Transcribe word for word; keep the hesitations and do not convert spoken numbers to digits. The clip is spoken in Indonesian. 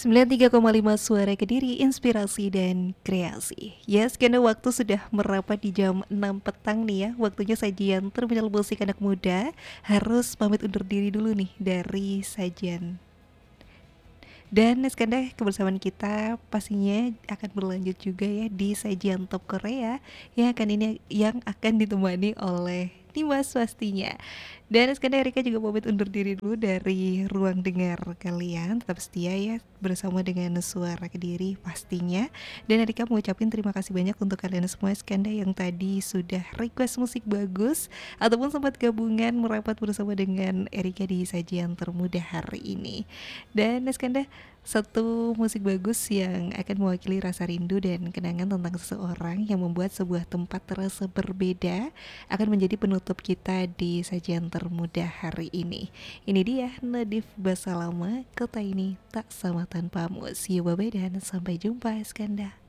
sembilan puluh tiga koma lima Suara Kediri, inspirasi dan kreasi. Yes, karena waktu sudah merapat di jam enam petang nih ya. Waktunya sajian terminal musik anak muda. Harus pamit undur diri dulu nih dari sajian. Dan Iskandar, kebersamaan kita pastinya akan berlanjut juga ya di sajian Top Korea yang akan ini yang akan ditemani oleh Dimas pastinya. Dan Iskandar, Erika juga pamit undur diri dulu dari ruang dengar kalian. Tetap setia ya bersama dengan Suara Kediri pastinya. Dan Erika mengucapkan terima kasih banyak untuk kalian semua Iskandar yang tadi sudah request musik bagus ataupun sempat gabungan merapat bersama dengan Erika di sajian termuda hari ini. Dan Iskandar, satu musik bagus yang akan mewakili rasa rindu dan kenangan tentang seseorang yang membuat sebuah tempat terasa berbeda akan menjadi penutup kita di sajian termuda hari ini. Ini dia Nadif Basalama, Kota Ini Tak Sama Tanpamu. See you, bye-bye dan sampai jumpa Iskandar.